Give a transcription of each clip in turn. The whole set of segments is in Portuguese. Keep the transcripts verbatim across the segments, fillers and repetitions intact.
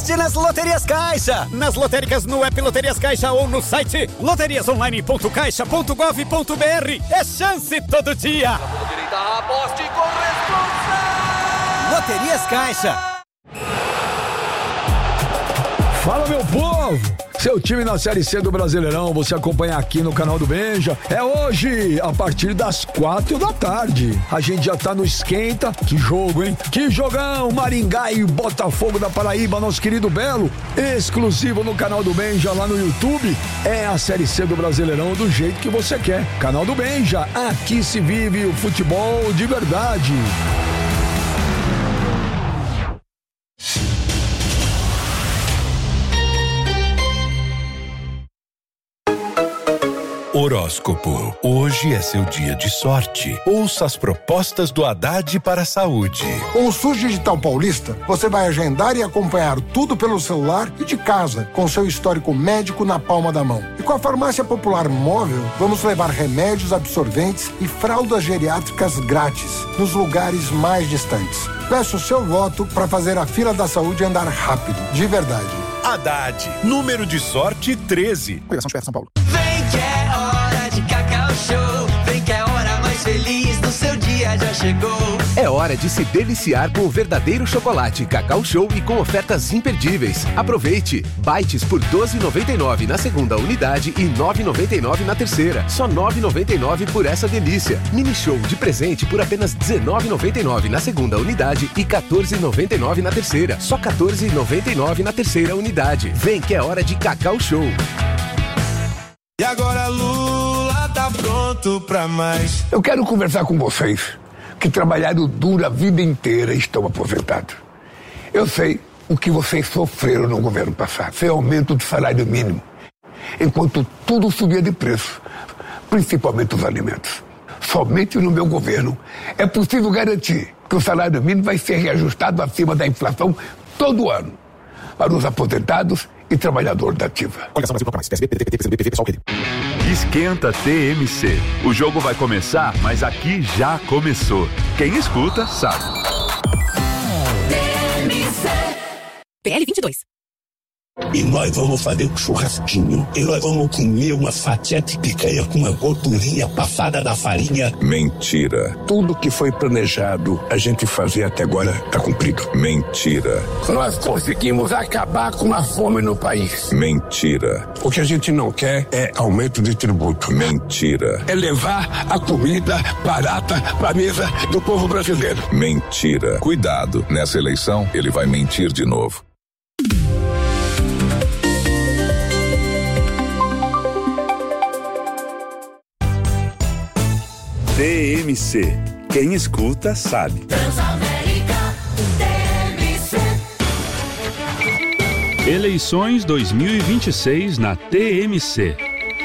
Aposte nas Loterias Caixa. Nas lotéricas, no app Loterias Caixa ou no site loterias online ponto caixa ponto gov ponto br. É chance todo dia. Direita, aposte com responsa. Loterias Caixa. Fala, meu povo! Seu time na Série C do Brasileirão, você acompanha aqui no canal do Benja. É hoje, a partir das quatro da tarde. A gente já tá no esquenta. Que jogo, hein? Que jogão! Maringá e Botafogo da Paraíba, nosso querido Belo. Exclusivo no canal do Benja, lá no YouTube. É a Série C do Brasileirão do jeito que você quer. Canal do Benja, aqui se vive o futebol de verdade. Horóscopo. Hoje é seu dia de sorte. Ouça as propostas do Haddad para a saúde. Com o SUS Digital Paulista, você vai agendar e acompanhar tudo pelo celular e de casa, com seu histórico médico na palma da mão. E com a Farmácia Popular Móvel, vamos levar remédios, absorventes e fraldas geriátricas grátis nos lugares mais distantes. Peço o seu voto para fazer a fila da saúde andar rápido, de verdade. Haddad, número de sorte treze. Coligação de São Paulo. Vem que é hora de Cacau Show. Vem que é a hora mais feliz do seu dia já chegou. É hora de se deliciar com o verdadeiro chocolate Cacau Show e com ofertas imperdíveis. Aproveite! Bites por doze reais e noventa e nove centavos na segunda unidade e nove reais e noventa e nove centavos na terceira. Só nove reais e noventa e nove centavos por essa delícia. Mini Show de presente por apenas dezenove reais e noventa e nove centavos na segunda unidade e quatorze reais e noventa e nove centavos na terceira. Só quatorze reais e noventa e nove centavos na terceira unidade. Vem que é hora de Cacau Show. E agora Lula tá pronto pra mais. Eu quero conversar com vocês que trabalharam duro a vida inteira e estão aposentados. Eu sei o que vocês sofreram no governo passado. Foi aumento do salário mínimo, enquanto tudo subia de preço, principalmente os alimentos. Somente no meu governo é possível garantir que o salário mínimo vai ser reajustado acima da inflação todo ano para os aposentados e trabalhadores da ativa. Coligação Brasil mais. P S B, P D T, P C B, P T, pessoal, P D. Esquenta T M C. O jogo vai começar, mas aqui já começou. Quem escuta, sabe. T M C. P L vinte e dois. E nós vamos fazer um churrasquinho. E nós vamos comer uma fatia de picanha com uma gordurinha passada da farinha. Mentira. Tudo que foi planejado a gente fazer até agora tá cumprido. Mentira. Nós conseguimos acabar com a fome no país. Mentira. O que a gente não quer é aumento de tributo. Mentira. É levar a comida barata pra mesa do povo brasileiro. Mentira. Cuidado, nessa eleição ele vai mentir de novo. T M C. Quem escuta, sabe. Transamérica, T M C. Eleições dois mil e vinte e seis na T M C.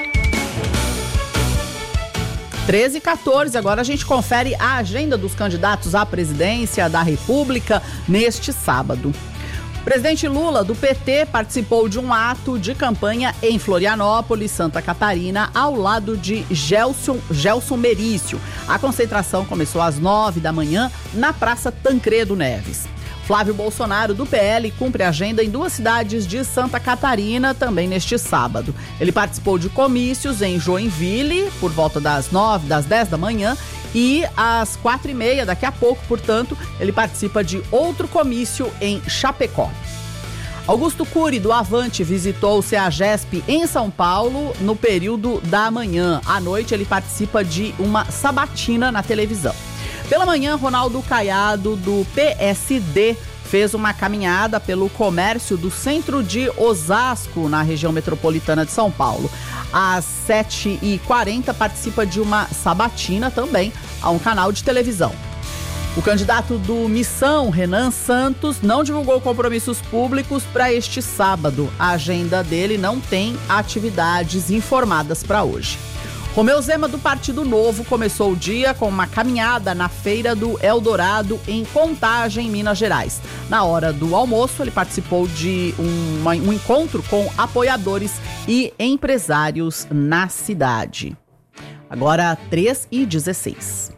treze e quatorze, agora a gente confere a agenda dos candidatos à presidência da República neste sábado. O presidente Lula, do P T, participou de um ato de campanha em Florianópolis, Santa Catarina, ao lado de Gelson, Gelson Merício. A concentração começou às nove da manhã na Praça Tancredo Neves. Flávio Bolsonaro, do P L, cumpre agenda em duas cidades de Santa Catarina, também neste sábado. Ele participou de comícios em Joinville, por volta das nove, das dez da manhã, e às quatro e meia, daqui a pouco, portanto, ele participa de outro comício em Chapecó. Augusto Cury, do Avante, visitou o CEAGESP em São Paulo no período da manhã. À noite, ele participa de uma sabatina na televisão. Pela manhã, Ronaldo Caiado, do P S D, fez uma caminhada pelo comércio do centro de Osasco, na região metropolitana de São Paulo. Às sete e quarenta, participa de uma sabatina também a um canal de televisão. O candidato do Missão, Renan Santos, não divulgou compromissos públicos para este sábado. A agenda dele não tem atividades informadas para hoje. Romeu Zema, do Partido Novo, começou o dia com uma caminhada na Feira do Eldorado, em Contagem, Minas Gerais. Na hora do almoço, ele participou de um, um encontro com apoiadores e empresários na cidade. Agora, três e dezesseis.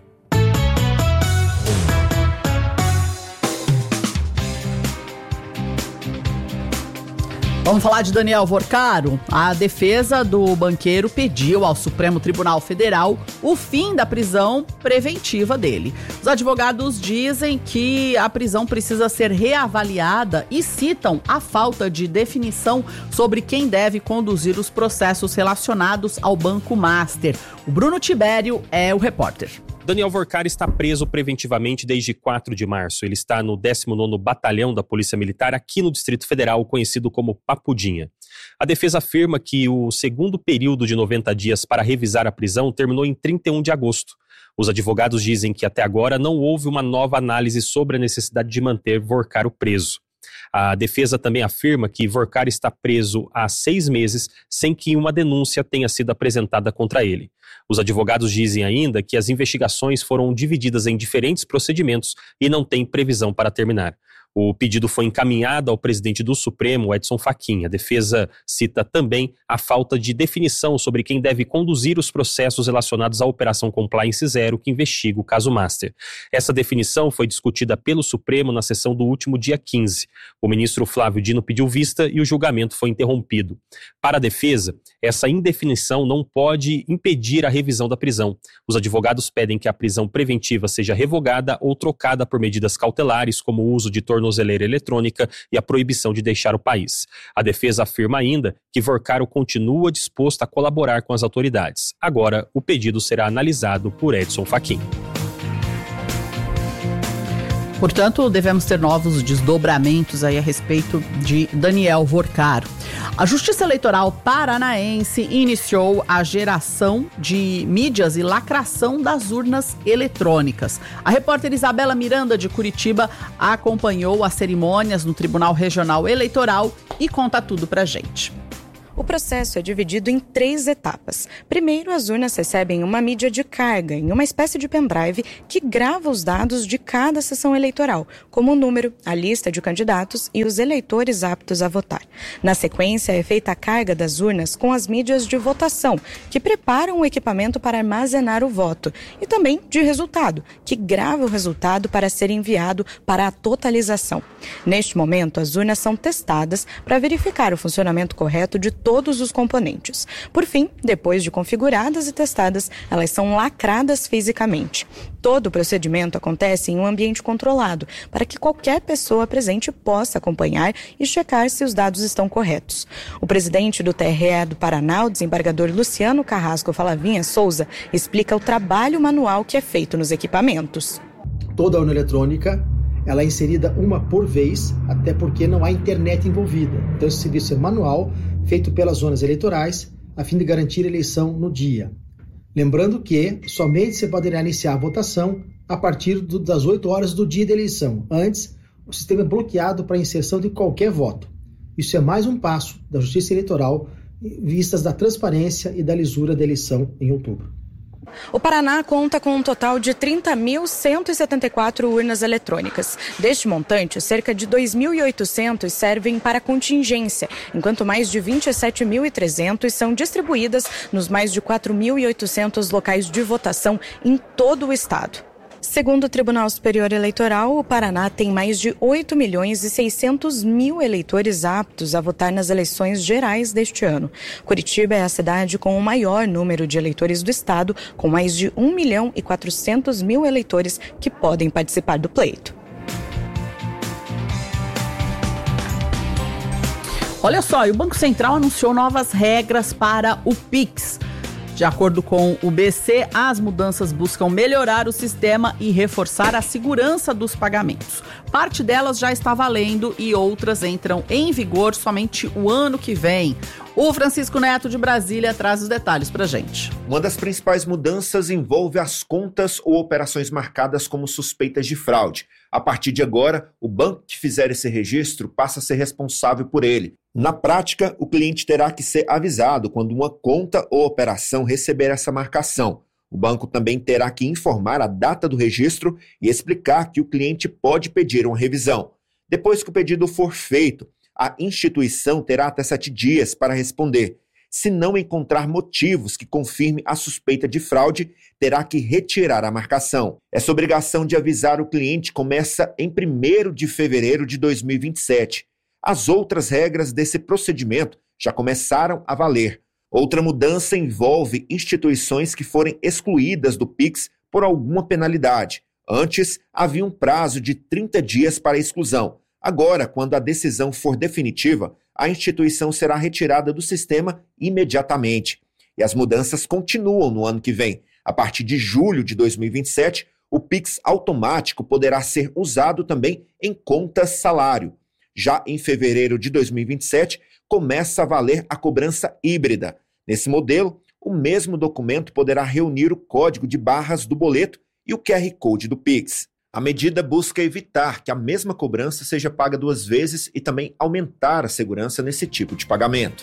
Vamos falar de Daniel Vorcaro? A defesa do banqueiro pediu ao Supremo Tribunal Federal o fim da prisão preventiva dele. Os advogados dizem que a prisão precisa ser reavaliada e citam a falta de definição sobre quem deve conduzir os processos relacionados ao Banco Master. O Bruno Tibério é o repórter. Daniel Vorcaro está preso preventivamente desde quatro de março. Ele está no décimo nono Batalhão da Polícia Militar aqui no Distrito Federal, conhecido como Papudinha. A defesa afirma que o segundo período de noventa dias para revisar a prisão terminou em trinta e um de agosto. Os advogados dizem que até agora não houve uma nova análise sobre a necessidade de manter Vorcaro preso. A defesa também afirma que Vorcaro está preso há seis meses sem que uma denúncia tenha sido apresentada contra ele. Os advogados dizem ainda que as investigações foram divididas em diferentes procedimentos e não tem previsão para terminar. O pedido foi encaminhado ao presidente do Supremo, Edson Fachin. A defesa cita também a falta de definição sobre quem deve conduzir os processos relacionados à Operação Compliance Zero, que investiga o caso Master. Essa definição foi discutida pelo Supremo na sessão do último dia quinze. O ministro Flávio Dino pediu vista e o julgamento foi interrompido. Para a defesa, essa indefinição não pode impedir a revisão da prisão. Os advogados pedem que a prisão preventiva seja revogada ou trocada por medidas cautelares, como o uso de tornozeleira eletrônica e a proibição de deixar o país. A defesa afirma ainda que Vorcaro continua disposto a colaborar com as autoridades. Agora, o pedido será analisado por Edson Fachin. Portanto, devemos ter novos desdobramentos aí a respeito de Daniel Vorcaro. A Justiça Eleitoral Paranaense iniciou a geração de mídias e lacração das urnas eletrônicas. A repórter Isabela Miranda, de Curitiba, acompanhou as cerimônias no Tribunal Regional Eleitoral e conta tudo pra gente. O processo é dividido em três etapas. Primeiro, as urnas recebem uma mídia de carga, em uma espécie de pendrive, que grava os dados de cada sessão eleitoral, como o número, a lista de candidatos e os eleitores aptos a votar. Na sequência, é feita a carga das urnas com as mídias de votação, que preparam o equipamento para armazenar o voto, e também de resultado, que grava o resultado para ser enviado para a totalização. Neste momento, as urnas são testadas para verificar o funcionamento correto de todos os componentes. Por fim, depois de configuradas e testadas, elas são lacradas fisicamente. Todo o procedimento acontece em um ambiente controlado, para que qualquer pessoa presente possa acompanhar e checar se os dados estão corretos. O presidente do T R E do Paraná, o desembargador Luciano Carrasco Falavinha Souza, explica o trabalho manual que é feito nos equipamentos. Toda a urna eletrônica ela é inserida uma por vez, até porque não há internet envolvida. Então, esse serviço é manual, feito pelas zonas eleitorais, a fim de garantir a eleição no dia. Lembrando que somente se poderá iniciar a votação a partir do, das oito horas do dia da eleição. Antes, o sistema é bloqueado para a inserção de qualquer voto. Isso é mais um passo da Justiça Eleitoral, vistas da transparência e da lisura da eleição em outubro. O Paraná conta com um total de trinta mil cento e setenta e quatro urnas eletrônicas. Deste montante, cerca de dois mil e oitocentos servem para contingência, enquanto mais de vinte e sete mil e trezentos são distribuídas nos mais de quatro mil e oitocentos locais de votação em todo o estado. Segundo o Tribunal Superior Eleitoral, o Paraná tem mais de oito milhões e seiscentos mil eleitores aptos a votar nas eleições gerais deste ano. Curitiba é a cidade com o maior número de eleitores do estado, com mais de um milhão e quatrocentos mil eleitores que podem participar do pleito. Olha só, e o Banco Central anunciou novas regras para o Pix. De acordo com o B C, as mudanças buscam melhorar o sistema e reforçar a segurança dos pagamentos. Parte delas já está valendo e outras entram em vigor somente o ano que vem. O Francisco Neto de Brasília traz os detalhes pra gente. Uma das principais mudanças envolve as contas ou operações marcadas como suspeitas de fraude. A partir de agora, o banco que fizer esse registro passa a ser responsável por ele. Na prática, o cliente terá que ser avisado quando uma conta ou operação receber essa marcação. O banco também terá que informar a data do registro e explicar que o cliente pode pedir uma revisão. Depois que o pedido for feito, a instituição terá até sete dias para responder. Se não encontrar motivos que confirmem a suspeita de fraude, terá que retirar a marcação. Essa obrigação de avisar o cliente começa em primeiro de fevereiro de dois mil e vinte e sete. As outras regras desse procedimento já começaram a valer. Outra mudança envolve instituições que forem excluídas do Pix por alguma penalidade. Antes, havia um prazo de trinta dias para a exclusão. Agora, quando a decisão for definitiva, a instituição será retirada do sistema imediatamente. E as mudanças continuam no ano que vem. A partir de julho de dois mil e vinte e sete, o Pix automático poderá ser usado também em contas salário. Já em fevereiro de dois mil e vinte e sete, começa a valer a cobrança híbrida. Nesse modelo, o mesmo documento poderá reunir o código de barras do boleto e o Q R Code do Pix. A medida busca evitar que a mesma cobrança seja paga duas vezes e também aumentar a segurança nesse tipo de pagamento.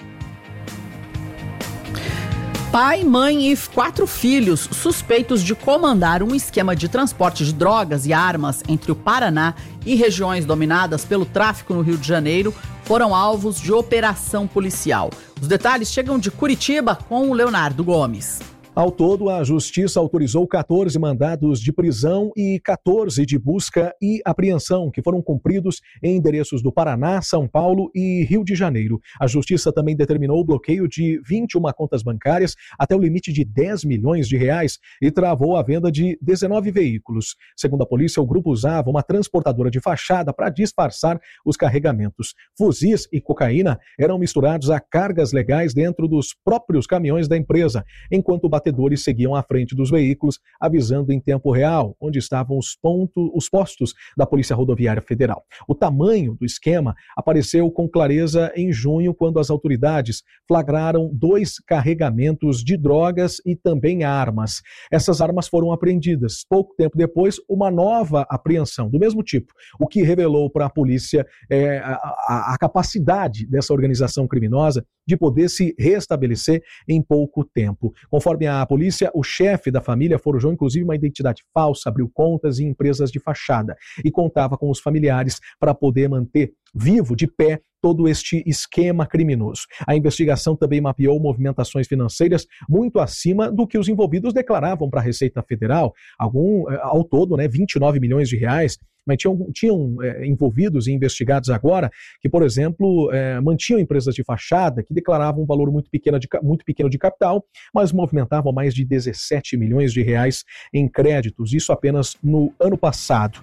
Pai, mãe e quatro filhos suspeitos de comandar um esquema de transporte de drogas e armas entre o Paraná e regiões dominadas pelo tráfico no Rio de Janeiro foram alvos de operação policial. Os detalhes chegam de Curitiba com o Leonardo Gomes. Ao todo, a Justiça autorizou quatorze mandados de prisão e quatorze de busca e apreensão, que foram cumpridos em endereços do Paraná, São Paulo e Rio de Janeiro. A Justiça também determinou o bloqueio de vinte e uma contas bancárias até o limite de dez milhões de reais e travou a venda de dezenove veículos. Segundo a polícia, o grupo usava uma transportadora de fachada para disfarçar os carregamentos. Fuzis e cocaína eram misturados a cargas legais dentro dos próprios caminhões da empresa, enquanto o batedores seguiam à frente dos veículos, avisando em tempo real onde estavam os, pontos, os postos da Polícia Rodoviária Federal. O tamanho do esquema apareceu com clareza em junho, quando as autoridades flagraram dois carregamentos de drogas e também armas. Essas armas foram apreendidas. Pouco tempo depois, uma nova apreensão do mesmo tipo, o que revelou para a polícia é, a, a, a capacidade dessa organização criminosa de poder se restabelecer em pouco tempo. Conforme a polícia, o chefe da família forjou inclusive uma identidade falsa, abriu contas em empresas de fachada e contava com os familiares para poder manter vivo, de pé, todo este esquema criminoso. A investigação também mapeou movimentações financeiras muito acima do que os envolvidos declaravam para a Receita Federal, algum, ao todo, né, vinte e nove milhões de reais, mas tinham, tinham é, envolvidos e investigados agora que, por exemplo, é, mantinham empresas de fachada que declaravam um valor muito pequeno, de, muito pequeno de capital, mas movimentavam mais de dezessete milhões de reais em créditos, isso apenas no ano passado.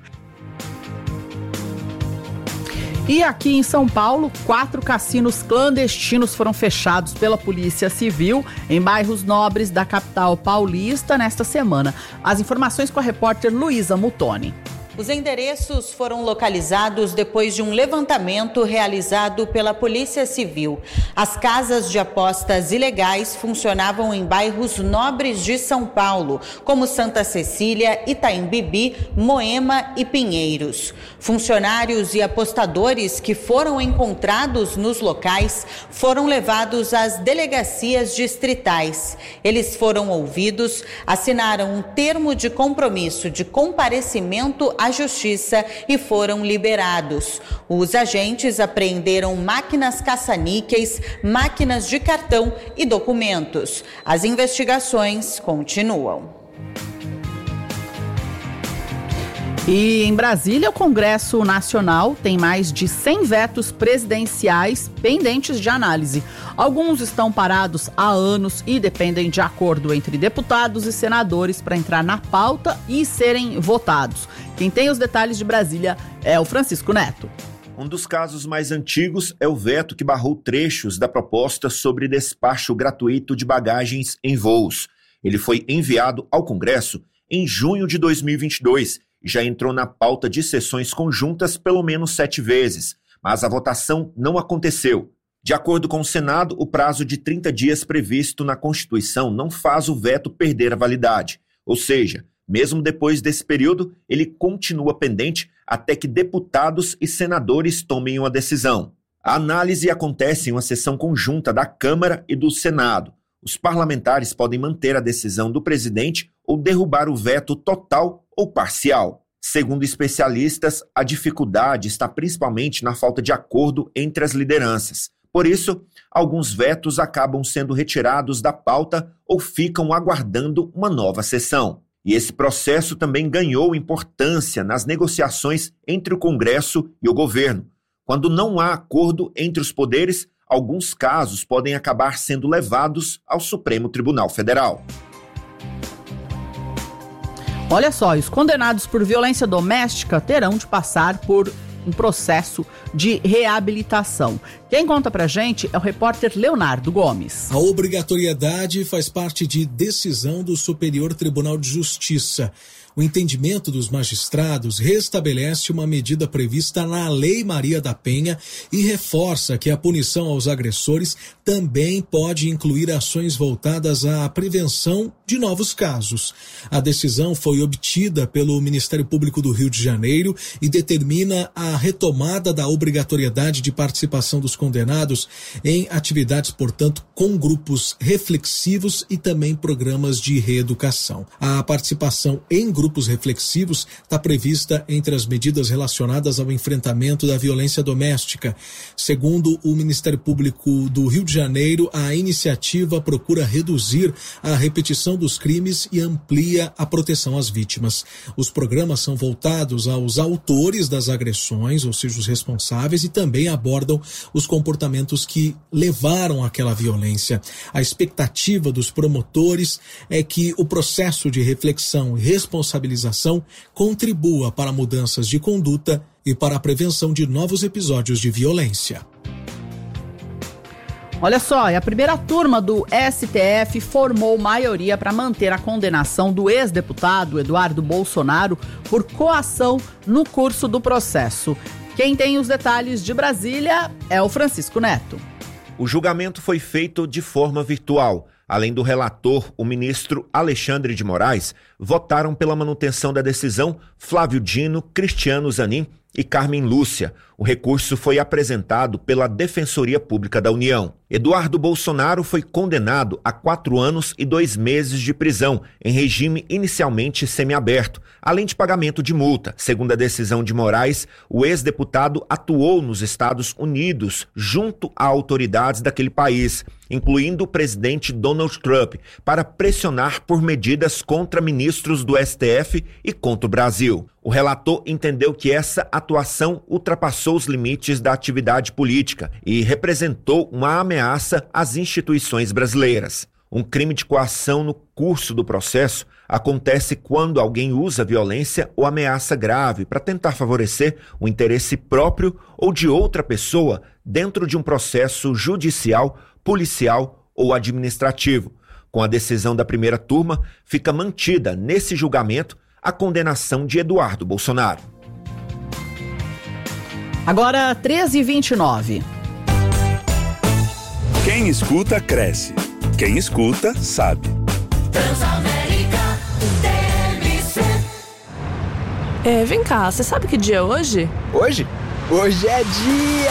E aqui em São Paulo, quatro cassinos clandestinos foram fechados pela Polícia Civil em bairros nobres da capital paulista nesta semana. As informações com a repórter Luísa Mutoni. Os endereços foram localizados depois de um levantamento realizado pela Polícia Civil. As casas de apostas ilegais funcionavam em bairros nobres de São Paulo, como Santa Cecília, Itaim Bibi, Moema e Pinheiros. Funcionários e apostadores que foram encontrados nos locais foram levados às delegacias distritais. Eles foram ouvidos, assinaram um termo de compromisso de comparecimento à Justiça e foram liberados. Os agentes apreenderam máquinas caça-níqueis, máquinas de cartão e documentos. As investigações continuam. E em Brasília, o Congresso Nacional tem mais de cem vetos presidenciais pendentes de análise. Alguns estão parados há anos e dependem de acordo entre deputados e senadores para entrar na pauta e serem votados. Quem tem os detalhes de Brasília é o Francisco Neto. Um dos casos mais antigos é o veto que barrou trechos da proposta sobre despacho gratuito de bagagens em voos. Ele foi enviado ao Congresso em junho de dois mil e vinte e dois e já entrou na pauta de sessões conjuntas pelo menos sete vezes, mas a votação não aconteceu. De acordo com o Senado, o prazo de trinta dias previsto na Constituição não faz o veto perder a validade, ou seja, mesmo depois desse período, ele continua pendente até que deputados e senadores tomem uma decisão. A análise acontece em uma sessão conjunta da Câmara e do Senado. Os parlamentares podem manter a decisão do presidente ou derrubar o veto total ou parcial. Segundo especialistas, a dificuldade está principalmente na falta de acordo entre as lideranças. Por isso, alguns vetos acabam sendo retirados da pauta ou ficam aguardando uma nova sessão. E esse processo também ganhou importância nas negociações entre o Congresso e o governo. Quando não há acordo entre os poderes, alguns casos podem acabar sendo levados ao Supremo Tribunal Federal. Olha só, os condenados por violência doméstica terão de passar por um processo de reabilitação. Quem conta pra gente é o repórter Leonardo Gomes. A obrigatoriedade faz parte de decisão do Superior Tribunal de Justiça. O entendimento dos magistrados restabelece uma medida prevista na Lei Maria da Penha e reforça que a punição aos agressores também pode incluir ações voltadas à prevenção de novos casos. A decisão foi obtida pelo Ministério Público do Rio de Janeiro e determina a retomada da obrigatoriedade de participação dos condenados em atividades, portanto, com grupos reflexivos e também programas de reeducação. A participação em grupos Grupos reflexivos está prevista entre as medidas relacionadas ao enfrentamento da violência doméstica. Segundo o Ministério Público do Rio de Janeiro, a iniciativa procura reduzir a repetição dos crimes e amplia a proteção às vítimas. Os programas são voltados aos autores das agressões, ou seja, os responsáveis, e também abordam os comportamentos que levaram àquela violência. A expectativa dos promotores é que o processo de reflexão e responsabilização contribua para mudanças de conduta e para a prevenção de novos episódios de violência. Olha só, a primeira turma do S T F formou maioria para manter a condenação do ex-deputado Eduardo Bolsonaro por coação no curso do processo. Quem tem os detalhes de Brasília é o Francisco Neto. O julgamento foi feito de forma virtual. Além do relator, o ministro Alexandre de Moraes, votaram pela manutenção da decisão Flávio Dino, Cristiano Zanin e Carmen Lúcia. O recurso foi apresentado pela Defensoria Pública da União. Eduardo Bolsonaro foi condenado a quatro anos e dois meses de prisão, em regime inicialmente semiaberto, além de pagamento de multa. Segundo a decisão de Moraes, o ex-deputado atuou nos Estados Unidos junto a autoridades daquele país, incluindo o presidente Donald Trump, para pressionar por medidas contra ministros do S T F e contra o Brasil. O relator entendeu que essa atuação ultrapassou os limites da atividade política e representou uma ameaça às instituições brasileiras. Um crime de coação no curso do processo acontece quando alguém usa violência ou ameaça grave para tentar favorecer o interesse próprio ou de outra pessoa dentro de um processo judicial, policial ou administrativo. Com a decisão da primeira turma, fica mantida nesse julgamento a condenação de Eduardo Bolsonaro. Agora, treze e vinte e nove. Quem escuta, cresce. Quem escuta, sabe. Transamérica T M C. É, vem cá, você sabe que dia é hoje? Hoje? Hoje é dia